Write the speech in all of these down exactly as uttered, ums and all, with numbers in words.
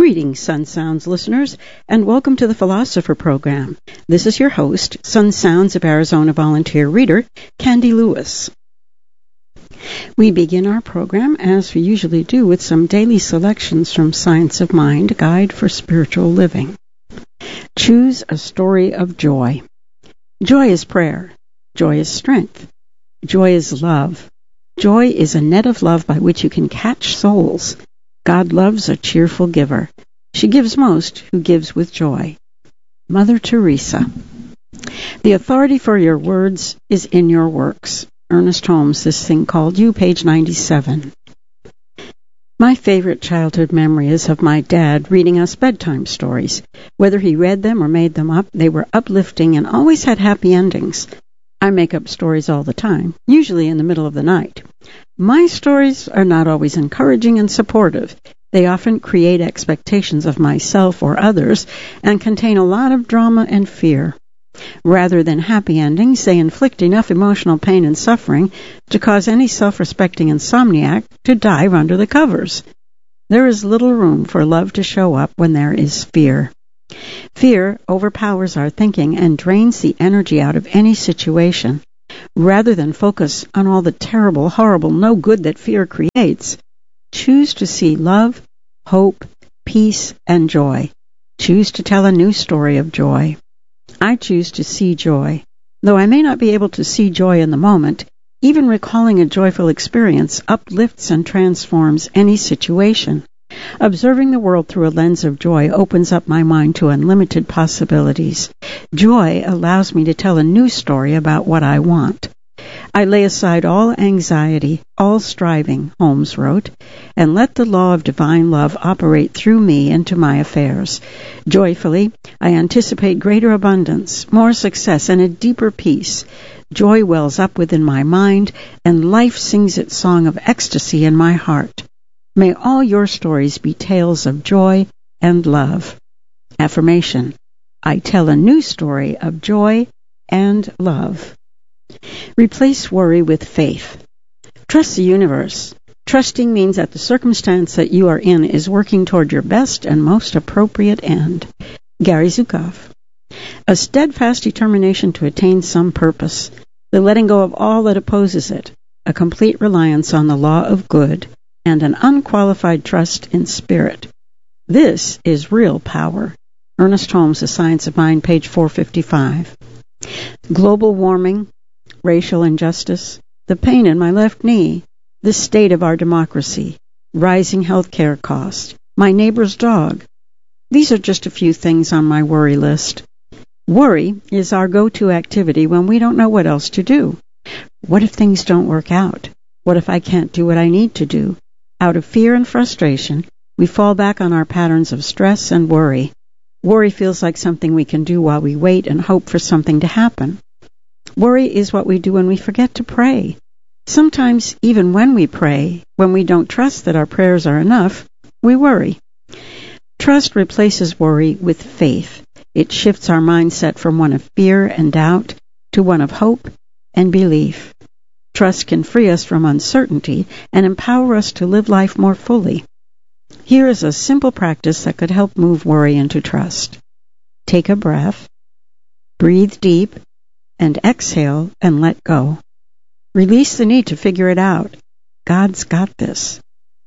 Greetings, Sun Sounds listeners, and welcome to the Philosopher Program. This is your host, Sun Sounds of Arizona volunteer reader, Candy Lewis. We begin our program, as we usually do, with some daily selections from Science of Mind, a guide for spiritual living. Choose a story of joy. Joy is prayer. Joy is strength. Joy is love. Joy is a net of love by which you can catch souls. God loves a cheerful giver. She gives most who gives with joy. Mother Teresa. The authority for your words is in your works. Ernest Holmes, This Thing Called You, page ninety-seven. My favorite childhood memory is of my dad reading us bedtime stories. Whether he read them or made them up, they were uplifting and always had happy endings. I make up stories all the time, usually in the middle of the night. My stories are not always encouraging and supportive. They often create expectations of myself or others and contain a lot of drama and fear. Rather than happy endings, they inflict enough emotional pain and suffering to cause any self-respecting insomniac to dive under the covers. There is little room for love to show up when there is fear. Fear overpowers our thinking and drains the energy out of any situation. Rather than focus on all the terrible, horrible, no good that fear creates, choose to see love, hope, peace, and joy. Choose to tell a new story of joy. I choose to see joy. Though I may not be able to see joy in the moment, even recalling a joyful experience uplifts and transforms any situation. Observing the world through a lens of joy opens up my mind to unlimited possibilities. Joy allows me to tell a new story about what I want. I lay aside all anxiety, all striving, Holmes wrote, and let the law of divine love operate through me into my affairs. Joyfully, I anticipate greater abundance, more success, and a deeper peace. Joy wells up within my mind, and life sings its song of ecstasy in my heart. May all your stories be tales of joy and love. Affirmation. I tell a new story of joy and love. Replace worry with faith. Trust the universe. Trusting means that the circumstance that you are in is working toward your best and most appropriate end. Gary Zukav. A steadfast determination to attain some purpose. The letting go of all that opposes it. A complete reliance on the law of good. And an unqualified trust in spirit. This is real power. Ernest Holmes, The Science of Mind, page four fifty-five. Global warming, racial injustice, the pain in my left knee, the state of our democracy, rising health care costs, my neighbor's dog. These are just a few things on my worry list. Worry is our go-to activity when we don't know what else to do. What if things don't work out? What if I can't do what I need to do? Out of fear and frustration, we fall back on our patterns of stress and worry. Worry feels like something we can do while we wait and hope for something to happen. Worry is what we do when we forget to pray. Sometimes, even when we pray, when we don't trust that our prayers are enough, we worry. Trust replaces worry with faith. It shifts our mindset from one of fear and doubt to one of hope and belief. Trust can free us from uncertainty and empower us to live life more fully. Here is a simple practice that could help move worry into trust. Take a breath, breathe deep, and exhale and let go. Release the need to figure it out. God's got this.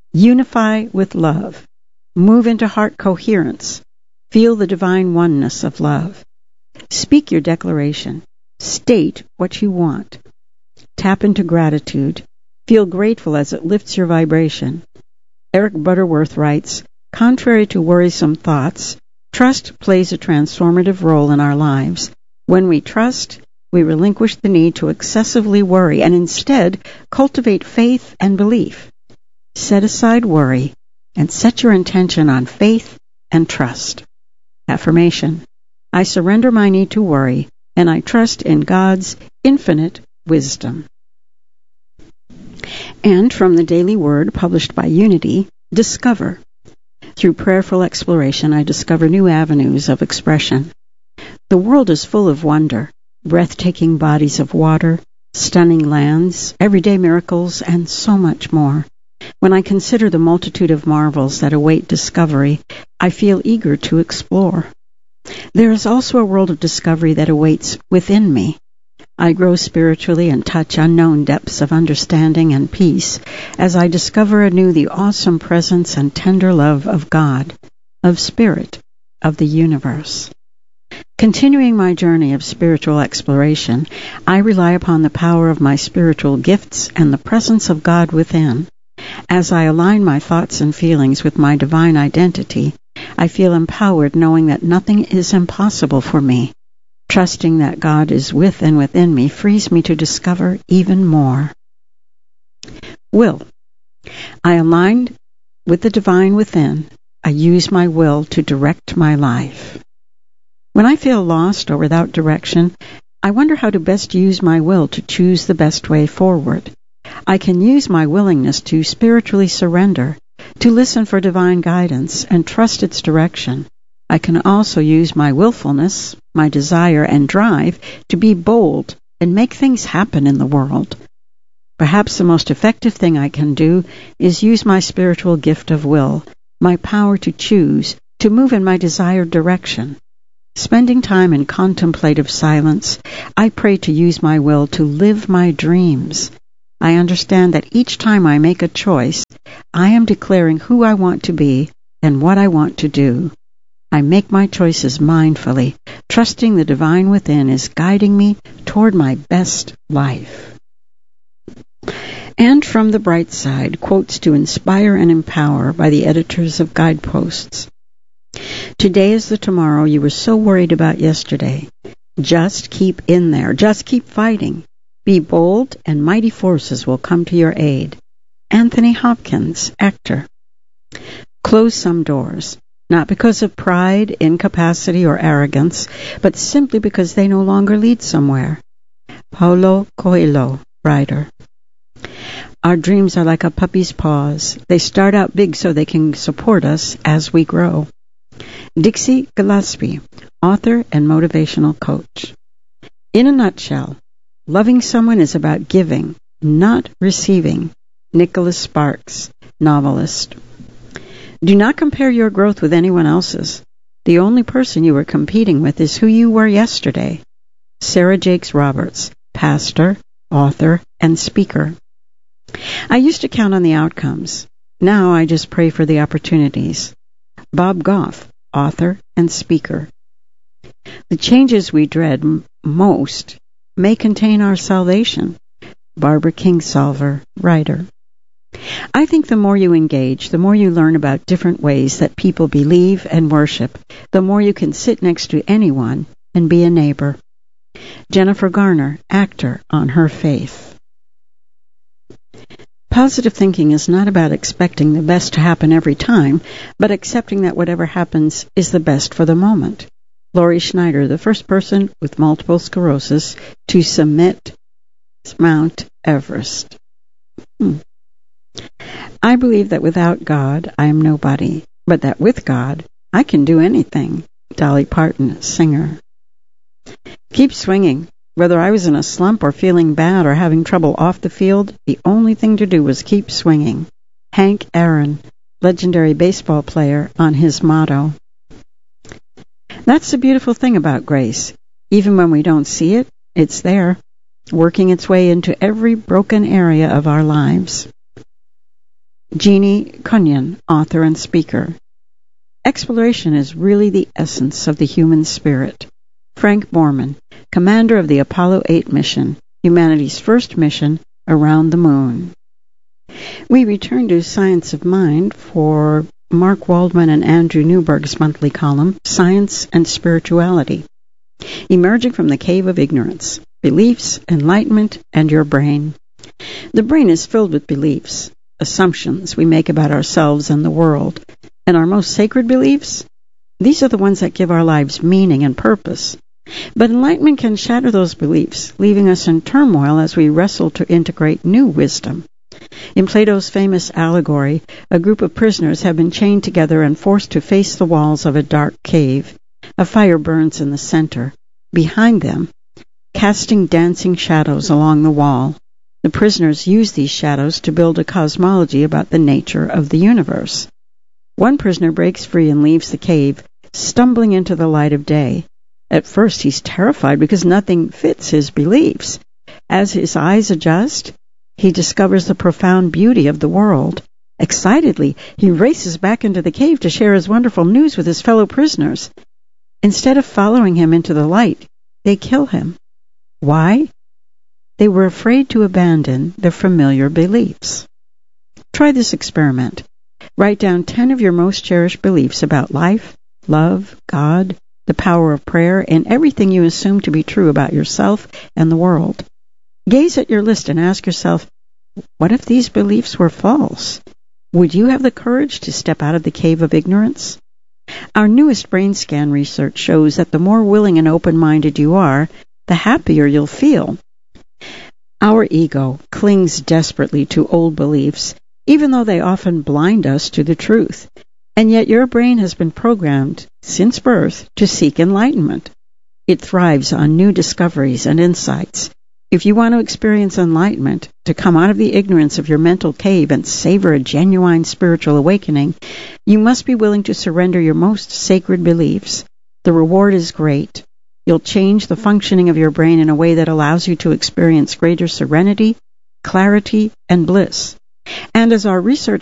Unify with love. Move into heart coherence. Feel the divine oneness of love. Speak your declaration. State what you want. Tap into gratitude. Feel grateful as it lifts your vibration. Eric Butterworth writes, contrary to worrisome thoughts, trust plays a transformative role in our lives. When we trust, we relinquish the need to excessively worry and instead cultivate faith and belief. Set aside worry and set your intention on faith and trust. Affirmation. I surrender my need to worry and I trust in God's infinite wisdom. And from the Daily Word, published by Unity, discover. Through prayerful exploration, I discover new avenues of expression. The world is full of wonder, breathtaking bodies of water, stunning lands, everyday miracles, and so much more. When I consider the multitude of marvels that await discovery, I feel eager to explore. There is also a world of discovery that awaits within me. I grow spiritually and touch unknown depths of understanding and peace as I discover anew the awesome presence and tender love of God, of Spirit, of the universe. Continuing my journey of spiritual exploration, I rely upon the power of my spiritual gifts and the presence of God within. As I align my thoughts and feelings with my divine identity, I feel empowered knowing that nothing is impossible for me. Trusting that God is with and within me frees me to discover even more. Will. I align with the divine within. I use my will to direct my life. When I feel lost or without direction, I wonder how to best use my will to choose the best way forward. I can use my willingness to spiritually surrender, to listen for divine guidance and trust its direction. I can also use my willfulness, my desire and drive to be bold and make things happen in the world. Perhaps the most effective thing I can do is use my spiritual gift of will, my power to choose, to move in my desired direction. Spending time in contemplative silence, I pray to use my will to live my dreams. I understand that each time I make a choice, I am declaring who I want to be and what I want to do. I make my choices mindfully, trusting the divine within is guiding me toward my best life. And from the bright side, quotes to inspire and empower by the editors of Guideposts. Today is the tomorrow you were so worried about yesterday. Just keep in there. Just keep fighting. Be bold, and mighty forces will come to your aid. Anthony Hopkins, actor. Close some doors. Not because of pride, incapacity, or arrogance, but simply because they no longer lead somewhere. Paulo Coelho, writer. Our dreams are like a puppy's paws. They start out big so they can support us as we grow. Dixie Gillespie, author and motivational coach. In a nutshell, loving someone is about giving, not receiving. Nicholas Sparks, novelist. Do not compare your growth with anyone else's. The only person you are competing with is who you were yesterday. Sarah Jakes Roberts, pastor, author, and speaker. I used to count on the outcomes. Now I just pray for the opportunities. Bob Goff, author and speaker. The changes we dread m- most may contain our salvation. Barbara Kingsolver, writer. I think the more you engage, the more you learn about different ways that people believe and worship, the more you can sit next to anyone and be a neighbor. Jennifer Garner, actor, on her faith. Positive thinking is not about expecting the best to happen every time, but accepting that whatever happens is the best for the moment. Laurie Schneider, the first person with multiple sclerosis to summit Mount Everest. Hmm. I believe that without God, I am nobody, but that with God, I can do anything. Dolly Parton, singer. Keep swinging. Whether I was in a slump or feeling bad or having trouble off the field, the only thing to do was keep swinging. Hank Aaron, legendary baseball player, on his motto. That's the beautiful thing about grace. Even when we don't see it, it's there, working its way into every broken area of our lives. Jeannie Cunyon, author and speaker. Exploration is really the essence of the human spirit. Frank Borman, commander of the Apollo eight mission, humanity's first mission around the moon. We return to Science of Mind for Mark Waldman and Andrew Newberg's monthly column, Science and Spirituality. Emerging from the Cave of Ignorance, Beliefs, Enlightenment, and Your Brain. The brain is filled with beliefs, assumptions we make about ourselves and the world. And our most sacred beliefs? These are the ones that give our lives meaning and purpose. But enlightenment can shatter those beliefs, leaving us in turmoil as we wrestle to integrate new wisdom. In Plato's famous allegory, a group of prisoners have been chained together and forced to face the walls of a dark cave. A fire burns in the center. Behind them, casting dancing shadows along the wall, The prisoners use these shadows to build a cosmology about the nature of the universe. One prisoner breaks free and leaves the cave, stumbling into the light of day. At first he's terrified because nothing fits his beliefs. As his eyes adjust, he discovers the profound beauty of the world. Excitedly, he races back into the cave to share his wonderful news with his fellow prisoners. Instead of following him into the light, they kill him. Why? They were afraid to abandon their familiar beliefs. Try this experiment. Write down ten of your most cherished beliefs about life, love, God, the power of prayer, and everything you assume to be true about yourself and the world. Gaze at your list and ask yourself, what if these beliefs were false? Would you have the courage to step out of the cave of ignorance? Our newest brain scan research shows that the more willing and open-minded you are, the happier you'll feel. Our ego clings desperately to old beliefs, even though they often blind us to the truth. And yet your brain has been programmed, since birth, to seek enlightenment. It thrives on new discoveries and insights. If you want to experience enlightenment, to come out of the ignorance of your mental cave and savor a genuine spiritual awakening, you must be willing to surrender your most sacred beliefs. The reward is great. You'll change the functioning of your brain in a way that allows you to experience greater serenity, clarity, and bliss. And as our research